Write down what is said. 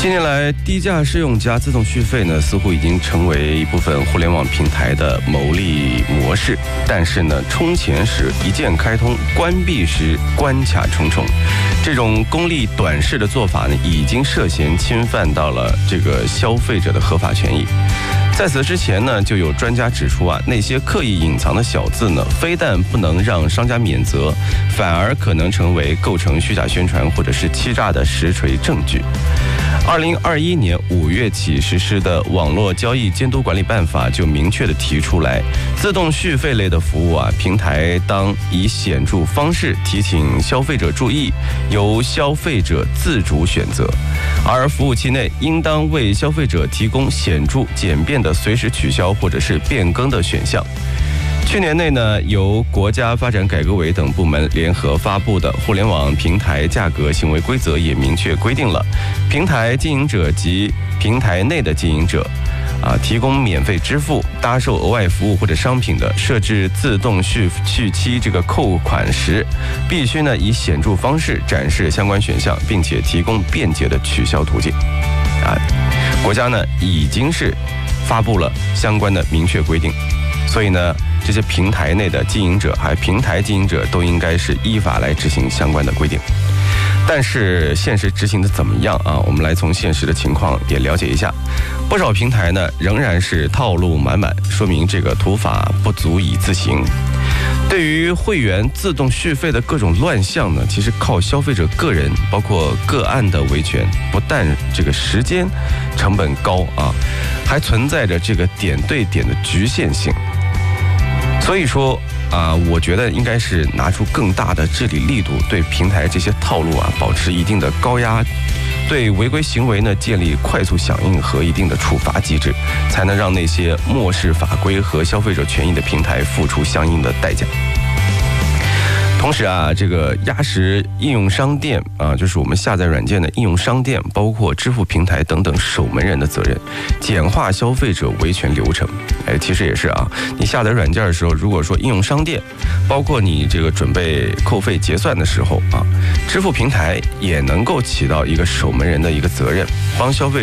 近年来，低价试用加自动续费呢，似乎已经成为一部分互联网平台的牟利模式。但是呢，充钱时一键开通，关闭时关卡重重，这种功利短视的做法呢，已经涉嫌侵犯到了这个消费者的合法权益。在此之前呢，就有专家指出啊，那些刻意隐藏的小字呢，非但不能让商家免责，反而可能成为构成虚假宣传或者是欺诈的实锤证据。2021年5月起实施的《网络交易监督管理办法》就明确地提出来，自动续费类的服务啊，平台当以显著方式提醒消费者注意，由消费者自主选择，而服务期内应当为消费者提供显著简便的随时取消或者是变更的选项。去年内呢，由国家发展改革委等部门联合发布的《互联网平台价格行为规则》也明确规定了，平台经营者及平台内的经营者提供免费支付、搭售额外服务或者商品的，设置自动续期这个扣款时，必须呢以显著方式展示相关选项，并且提供便捷的取消途径。国家呢已经是发布了相关的明确规定，所以呢，这些平台内的经营者还有平台经营者都应该是依法来执行相关的规定。但是现实执行的怎么样啊？我们来从现实的情况也了解一下。不少平台呢仍然是套路满满，说明这个土法不足以自行。对于会员自动续费的各种乱象呢，其实靠消费者个人包括个案的维权，不但这个时间成本高啊，还存在着这个点对点的局限性。所以说我觉得应该是拿出更大的治理力度，对平台这些套路保持一定的高压，对违规行为呢建立快速响应和一定的处罚机制，才能让那些漠视法规和消费者权益的平台付出相应的代价。同时这个压实应用商店就是我们下载软件的应用商店，包括支付平台等等守门人的责任，简化消费者维权流程。其实也是你下载软件的时候，如果说应用商店，包括你这个准备扣费结算的时候支付平台也能够起到一个守门人的一个责任，帮消费